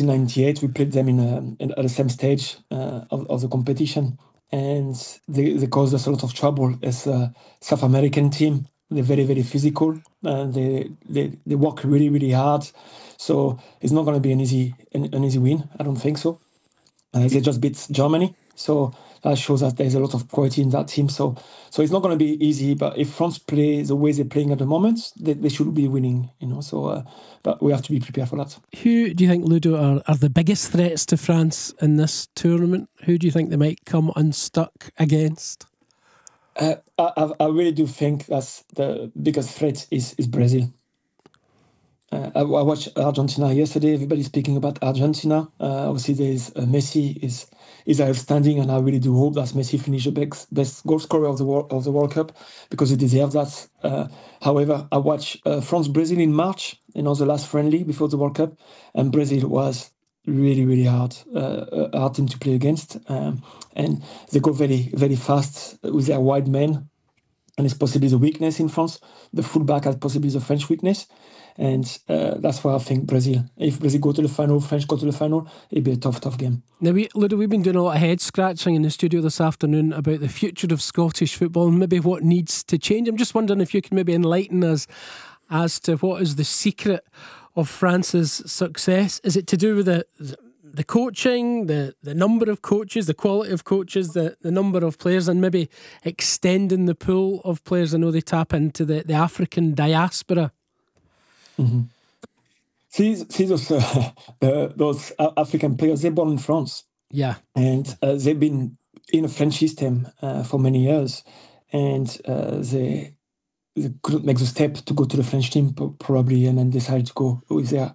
1998, we played them at the same stage of the competition, and they caused us a lot of trouble as a South American team. They're very, very physical. They work really, really hard. So it's not going to be an easy win. I don't think so. They just beat Germany. So that shows that there's a lot of quality in that team. So it's not going to be easy. But if France play the way they're playing at the moment, they should be winning. So, but we have to be prepared for that. Who do you think, Ludo, are the biggest threats to France in this tournament? Who do you think they might come unstuck against? I really do think that's the biggest threat is Brazil. I watched Argentina yesterday. Everybody's speaking about Argentina. Obviously, there's Messi is outstanding, and I really do hope that Messi finish the best goal scorer of the World Cup, because he deserves that. However, I watched France-Brazil in March, the last friendly before the World Cup, and Brazil was really, really hard team to play against, and they go very, very fast with their wide men, and it's possibly the weakness in France. The fullback has possibly the French weakness. And that's why I think Brazil, if Brazil go to the final, French go to the final, it'll be a tough game. Now, Ludo, we've been doing a lot of head scratching in the studio this afternoon about the future of Scottish football and maybe what needs to change. I'm just wondering if you can maybe enlighten us as to what is the secret of France's success. Is it to do with the coaching, the number of coaches, the quality of coaches, the number of players, and maybe extending the pool of players? I know they tap into the African diaspora. Mm-hmm. See those African players, they're born in France. Yeah. And they've been in a French system for many years. And they couldn't make the step to go to the French team probably, and then decided to go with their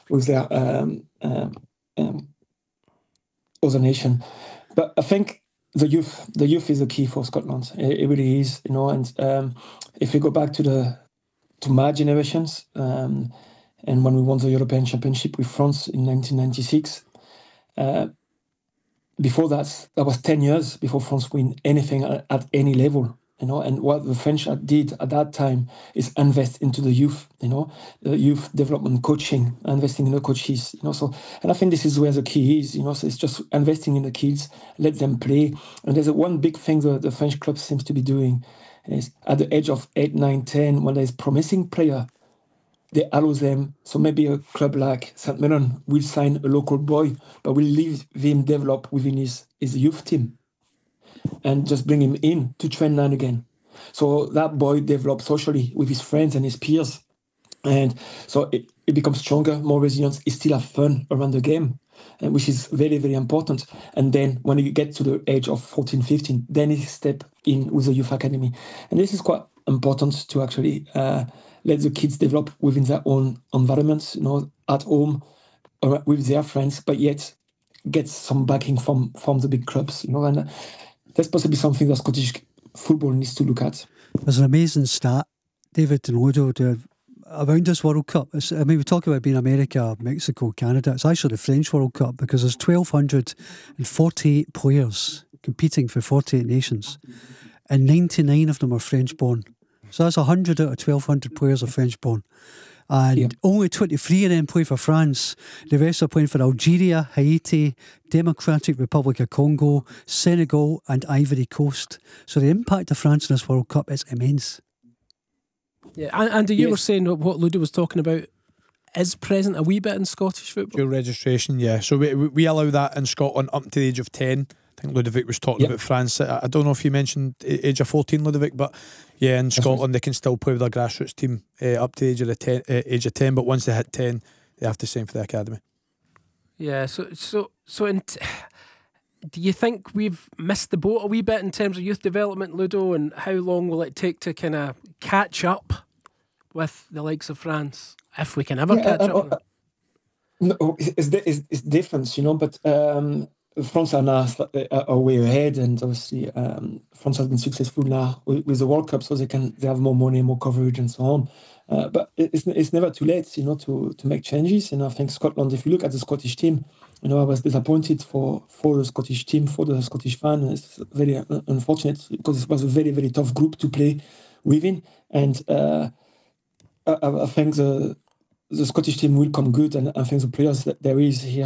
other nation. But I think the youth is the key for Scotland. It really is, and if we go back to my generations, and when we won the European Championship with France in 1996, before that was 10 years before France win anything at any level, and what the French did at that time is invest into the youth, the youth development coaching, investing in the coaches, so, and I think this is where the key is, so it's just investing in the kids, let them play. And there's one big thing that the French club seems to be doing is at the age of 8, 9, 10, when there's promising player, they allow them. So maybe a club like St. Mirren will sign a local boy, but will leave him develop within his youth team and just bring him in to train line again. So that boy develops socially with his friends and his peers. And so it becomes stronger, more resilient. It still have fun around the game, and which is very, very important. And then when you get to the age of 14, 15, then you step in with the youth academy. And this is quite important to actually let the kids develop within their own environments, at home, or with their friends, but yet get some backing from the big clubs, and that's possibly something that Scottish football needs to look at. There's an amazing stat, David and Ludo, around this World Cup. We talk about being America, Mexico, Canada. It's actually the French World Cup, because there's 1,248 players competing for 48 nations, and 99 of them are French born. So that's 100 out of 1,200 players are French born, and only 23 of them play for France. The rest are playing for Algeria, Haiti, Democratic Republic of Congo, Senegal and Ivory Coast. So the impact of France in this World Cup is immense. Yeah, Andy, you were saying what Ludo was talking about is present a wee bit in Scottish football. Dual registration, yeah. So we allow that in Scotland up to the age of 10. I think Ludovic was talking about France. I don't know if you mentioned age of 14, Ludovic, but yeah, in Scotland they can still play with their grassroots team up to the age of 10. But once they hit 10, they have to sign for the academy. Yeah. So do you think we've missed the boat a wee bit in terms of youth development, Ludo? And how long will it take to kind of catch up with the likes of France, if we can ever catch up? No, it's different, but France are now way ahead, and obviously France has been successful now with the World Cup, so they have more money, more coverage, and so on. But it's never too late, to make changes. And I think Scotland, if you look at the Scottish team, I was disappointed for the Scottish team, for the Scottish fan. It's very unfortunate, because it was a very, very tough group to play within. And I think the Scottish team will come good, and I think the players that there is here